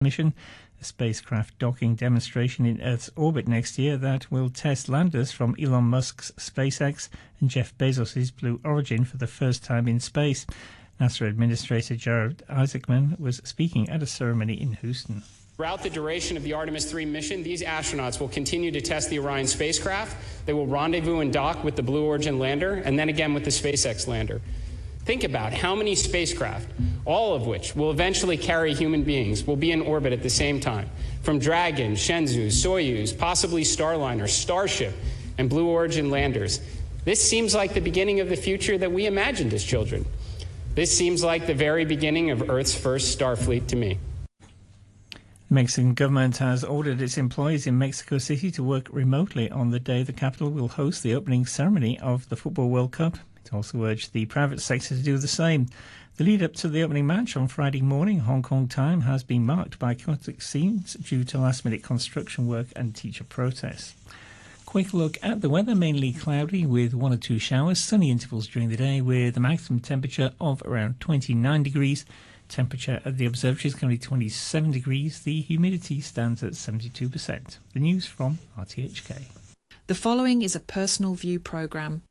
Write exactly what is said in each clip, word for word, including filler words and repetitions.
mission, a spacecraft docking demonstration in Earth's orbit next year that will test landers from Elon Musk's SpaceX and Jeff Bezos' Blue Origin for the first time in space. NASA Administrator Jared Isaacman was speaking at a ceremony in Houston. Throughout the duration of the Artemis three mission, these astronauts will continue to test the Orion spacecraft. They will rendezvous and dock with the Blue Origin lander and then again with the SpaceX lander. Think about how many spacecraft, all of which will eventually carry human beings, will be in orbit at the same time. From Dragon, Shenzhou, Soyuz, possibly Starliner, Starship, and Blue Origin landers. This seems like the beginning of the future that we imagined as children. This seems like the very beginning of Earth's first Starfleet to me. The Mexican government has ordered its employees in Mexico City to work remotely on the day the capital will host the opening ceremony of the Football World Cup. It also urged the private sector to do the same. The lead-up to the opening match on Friday morning, Hong Kong time, has been marked by chaotic scenes due to last-minute construction work and teacher protests. Quick look at the weather, mainly cloudy with one or two showers, sunny intervals during the day with a maximum temperature of around twenty-nine degrees. Temperature at the observatory is currently twenty-seven degrees. The humidity stands at seventy-two percent. The news from R T H K. The following is a personal view programme.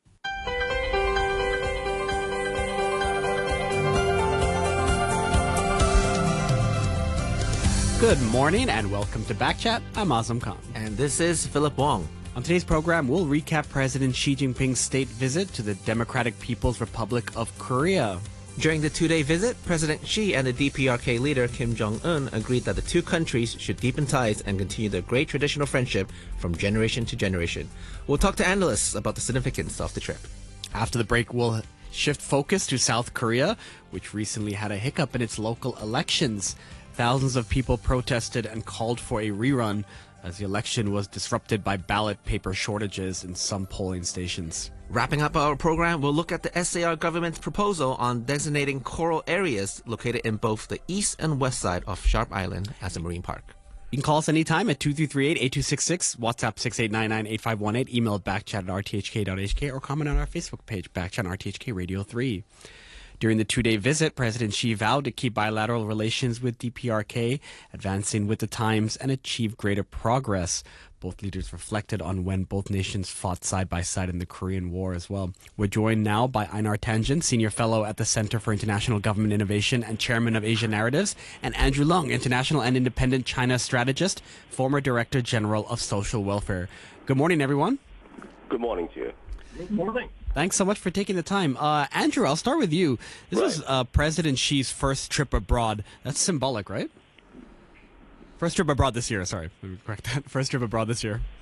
Good morning and welcome to Backchat. I'm Azam Khan. And this is Philip Wong. On today's program, we'll recap President Xi Jinping's state visit to the Democratic People's Republic of Korea. During the two-day visit, President Xi and the D P R K leader Kim Jong-un agreed that the two countries should deepen ties and continue their great traditional friendship from generation to generation. We'll talk to analysts about the significance of the trip. After the break, we'll shift focus to South Korea, which recently had a hiccup in its local elections. Thousands of people protested and called for a rerun as the election was disrupted by ballot paper shortages in some polling stations. Wrapping up our program, we'll look at the S A R government's proposal on designating coral areas located in both the east and west side of Sharp Island as a marine park. You can call us anytime at two three three eight, eight two six six, WhatsApp six eight nine nine, eight five one eight, email backchat at r t h k dot h k, or comment on our Facebook page, Backchat R T H K Radio three. During the two-day visit, President Xi vowed to keep bilateral relations with D P R K, advancing with the times and achieve greater progress. Both leaders reflected on when both nations fought side by side in the Korean War as well. We're joined now by Einar Tangen, Senior Fellow at the Center for International Government Innovation and Chairman of Asia Narratives, and Andrew Leung, International and Independent China Strategist, former Director General of Social Welfare. Good morning, everyone. Good morning to you. Good morning. Thanks so much for taking the time. Uh, Andrew, I'll start with you. This right. is uh, President Xi's first trip abroad. That's symbolic, right? First trip abroad this year, sorry. Let me correct that. First trip abroad this year.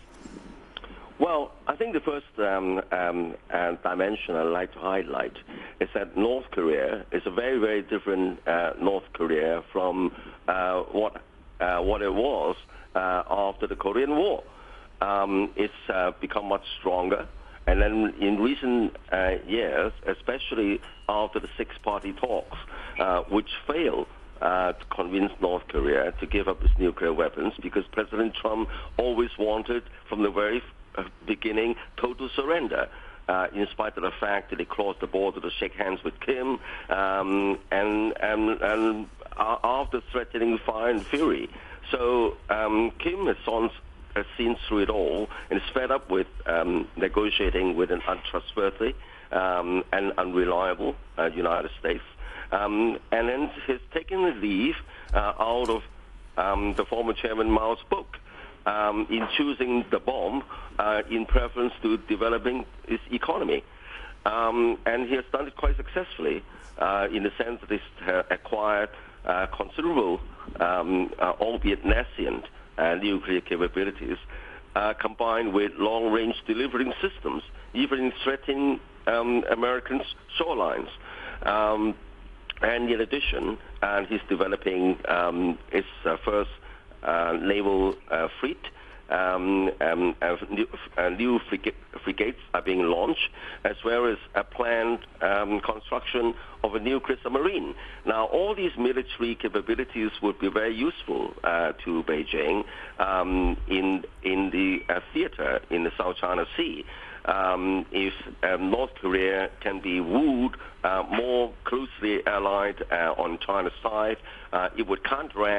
Well, I think the first um, um, uh, dimension I'd like to highlight is that North Korea is a very, very different uh, North Korea from uh, what uh, what it was uh, after the Korean War. Um, it's uh, become much stronger. And then in recent uh, years, especially after the six-party talks, uh, which failed uh, to convince North Korea to give up its nuclear weapons, because President Trump always wanted, from the very beginning, total surrender, uh, in spite of the fact that he crossed the border to shake hands with Kim, um, and, and, and after threatening fire and fury. So um, Kim has on has seen through it all and is fed up with um, negotiating with an untrustworthy um, and unreliable uh, United States. Um, and then he's taken a leave uh, out of um, the former Chairman Mao's book um, in choosing the bomb uh, in preference to developing his economy. Um, and he has done it quite successfully uh, in the sense that he's uh, acquired uh, considerable, um, uh, albeit nascent, Uh, nuclear capabilities, uh, combined with long-range delivering systems, even threatening um, American shorelines. Um, and in addition, uh, he's developing um, his uh, first uh, naval uh, fleet. Um, um, uh, new, uh, new frigate, frigates are being launched, as well as a planned um, construction of a nuclear submarine. Now, all these military capabilities would be very useful uh, to Beijing um, in in the uh, theater in the South China Sea. Um, if um, North Korea can be wooed uh, more closely allied uh, on China's side, uh, it would counteract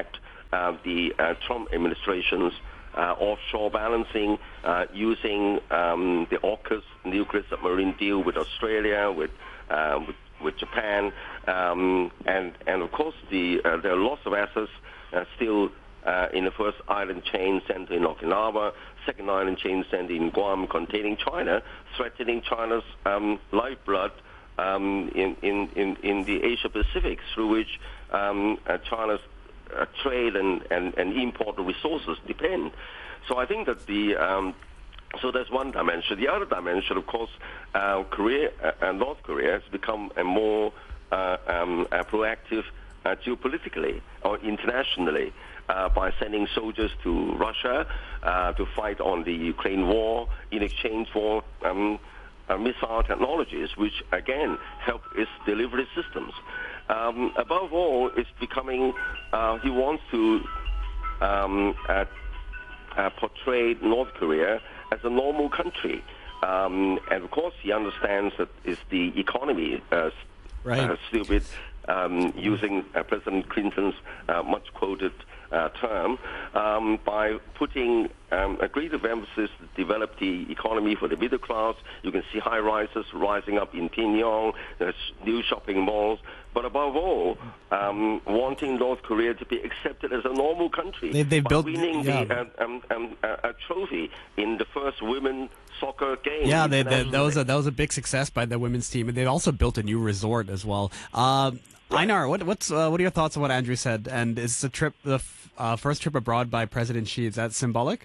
uh, the uh, Trump administration's uh, offshore balancing, uh, using um, the AUKUS nuclear submarine deal with Australia, with uh, with, with Japan, um, and and of course the uh, there are lots of assets uh, still uh, in the first island chain center in Okinawa, second island chain center in Guam, containing China, threatening China's um, lifeblood um, in, in, in, in the Asia Pacific, through which um, uh, China's uh, trade and, and, and import of resources depend. So I think that the um, so that's one dimension. The other dimension, of course, uh, Korea, uh, North Korea has become a more uh, um, uh, proactive uh, geopolitically or internationally uh, by sending soldiers to Russia uh, to fight on the Ukraine war in exchange for um, uh, missile technologies, which again help its delivery systems. Um, above all, it's becoming. Uh, he wants to um, uh, uh, portray North Korea as a normal country. Um, and of course, he understands that it's the economy, uh, right. uh, stupid, um, using uh, President Clinton's uh, much quoted uh, term, um, by putting um, a greater emphasis to develop the economy for the middle class. You can see high rises rising up in Pyongyang, there's new shopping malls, but above all, um, wanting North Korea to be accepted as a normal country. They, they've by built winning yeah. the, um, um, um, uh, a trophy in the first women's soccer game. Yeah, they, they, that was a that was a big success by the women's team, and they've also built a new resort as well. Uh, right. Einar, what what's uh, what are your thoughts on what Andrew said? And is the trip the f- uh, first trip abroad by President Xi, is that symbolic?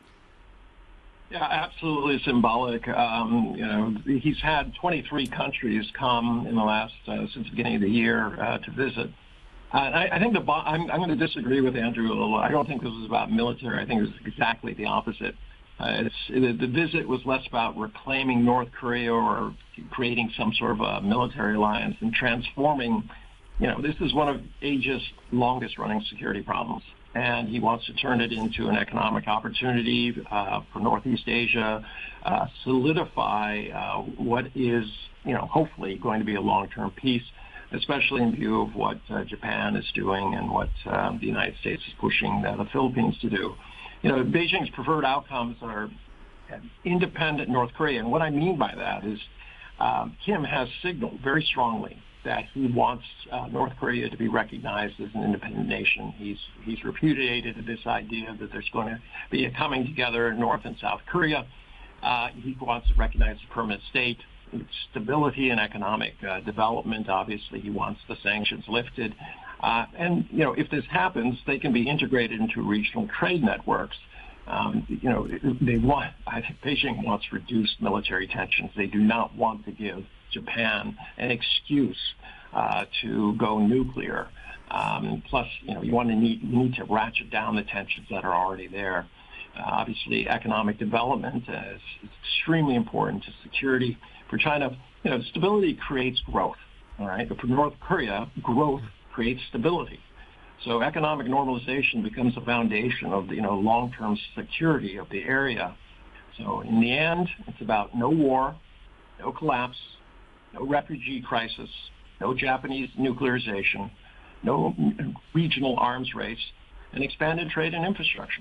Yeah, absolutely symbolic. Um, you know, he's had twenty-three countries come in the last uh, since the beginning of the year uh, to visit. Uh, and I, I think the bo- I'm, I'm going to disagree with Andrew a little. I don't think this was about military. I think it was exactly the opposite. Uh, it's, it, the visit was less about reclaiming North Korea or creating some sort of a military alliance and transforming. You know, this is one of Asia's longest-running security problems, and he wants to turn it into an economic opportunity uh, for Northeast Asia, uh, solidify uh, what is, you know, hopefully going to be a long-term peace, especially in view of what uh, Japan is doing and what um, the United States is pushing uh, the Philippines to do. You know, Beijing's preferred outcomes are independent North Korea, and what I mean by that is um, Kim has signaled very strongly that he wants uh, North Korea to be recognized as an independent nation. He's he's repudiated this idea that there's going to be a coming together in North and South Korea. Uh, he wants to recognize a permanent state, stability and economic uh, development. Obviously, he wants the sanctions lifted. Uh, and, you know, if this happens, they can be integrated into regional trade networks. Um, you know, they want, I think Beijing wants reduced military tensions. They do not want to give Japan an excuse uh, to go nuclear. Um, plus, you know, you want to need, you need to ratchet down the tensions that are already there. Uh, obviously, economic development is, is extremely important to security. For China, you know, stability creates growth, all right? But for North Korea, growth creates stability. So economic normalization becomes the foundation of the, you know, long-term security of the area. So in the end, it's about no war, no collapse, no refugee crisis, no Japanese nuclearization, no regional arms race, and expanded trade and infrastructure.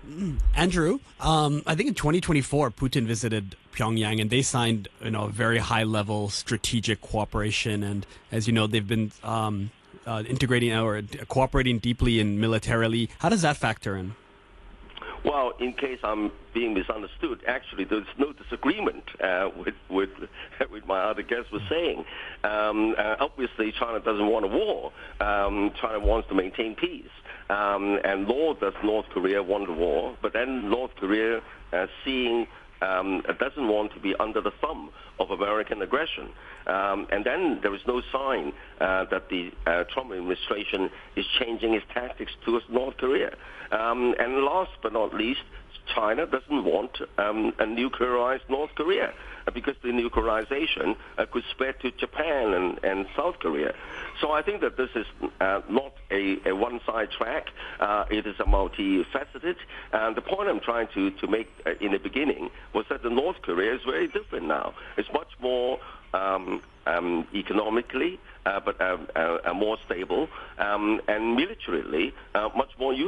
Andrew, um, I think in twenty twenty-four, Putin visited Pyongyang and they signed, you know, a very high-level strategic cooperation. And as you know, they've been um, uh, integrating or cooperating deeply and militarily. How does that factor in? Well, in case I'm being misunderstood, actually there's no disagreement uh, with with with my other guest was saying. Um, uh, obviously, China doesn't want a war. Um, China wants to maintain peace. Um, and nor does North Korea want a war. But then North Korea, uh, seeing, um, doesn't want to be under the thumb of American aggression. Um, and then there is no sign uh, that the uh, Trump administration is changing its tactics towards North Korea. Um, and last but not least, China doesn't want um, a nuclearized North Korea uh, because the nuclearization uh, could spread to Japan and, and South Korea. So I think that this is uh, not a, a one-side track. Uh, it is a multifaceted. And the point I'm trying to, to make uh, in the beginning was that the North Korea is very different now. It's much more um, um, economically uh, but uh, uh, more stable, um, and militarily uh, much more useful.